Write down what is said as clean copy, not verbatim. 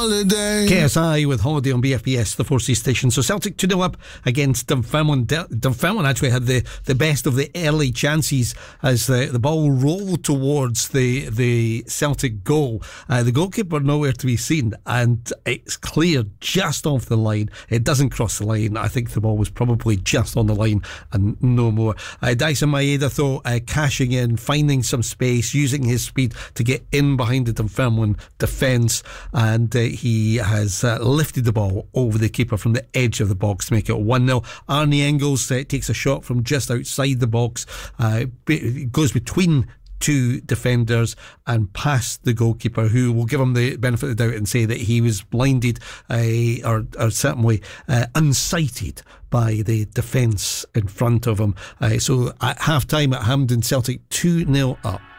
holiday. KSI with Holiday on BFBS, the 4C station. So Celtic 2-0 up against Dunfermline. Dunfermline actually had the best of the early chances as the ball rolled towards the Celtic goal. The goalkeeper nowhere to be seen, and it's cleared just off the line. It doesn't cross the line. I think the ball was probably just on the line and no more. Dyson Maeda, though, cashing in, finding some space, using his speed to get in behind the Dunfermline defence, and he has lifted the ball over the keeper from the edge of the box to make it 1-0. Arnie Engels takes a shot from just outside the box, goes between two defenders and past the goalkeeper, who will give him the benefit of the doubt and say that he was blinded or certainly unsighted by the defence in front of him. So at half time at Hampden, Celtic 2-0 up.